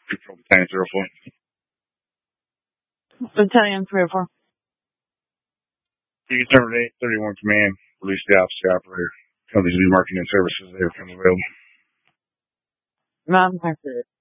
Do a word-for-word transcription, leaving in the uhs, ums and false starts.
Control Battalion three oh four. Battalion three oh four. You can terminate thirty-one command. Release the officer operator. Companies will be marking in services. They become available. Mountain Factory.